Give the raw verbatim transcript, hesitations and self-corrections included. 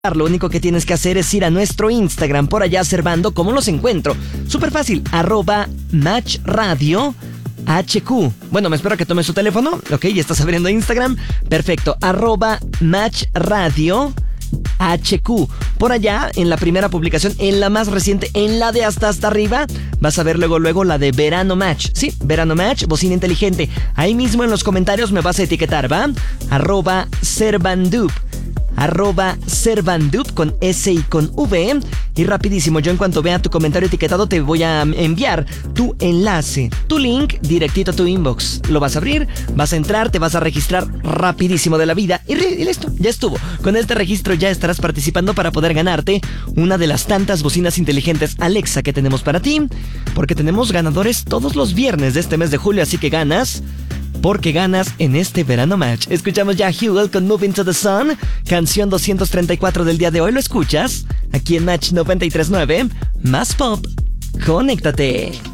Lo único que tienes que hacer es ir a nuestro Instagram, por allá Servando. ¿Cómo los encuentro? Súper fácil, arroba Match Radio H Q. Bueno, me espero que tomes su teléfono. Ok, ya estás abriendo Instagram. Perfecto, arroba Match Radio H Q. Por allá, en la primera publicación, en la más reciente, en la de hasta hasta arriba, vas a ver luego luego la de Verano Match. Sí, Verano Match, bocina inteligente. Ahí mismo en los comentarios me vas a etiquetar, ¿va? Arroba Servandup. Arroba Servandup con S y con V. Y rapidísimo, yo en cuanto vea tu comentario etiquetado te voy a enviar tu enlace, tu link directito a tu inbox. Lo vas a abrir, vas a entrar, te vas a registrar rapidísimo de la vida y, y listo, ya estuvo. Con este registro ya estarás participando para poder ganarte una de las tantas bocinas inteligentes Alexa que tenemos para ti, porque tenemos ganadores todos los viernes de este mes de julio, así que ganas porque ganas en este Verano Match. Escuchamos ya a Huel con Moving to the Sun, canción doscientos treinta y cuatro del día de hoy. Lo escuchas aquí en Match noventa y tres punto nueve, más pop. Conéctate.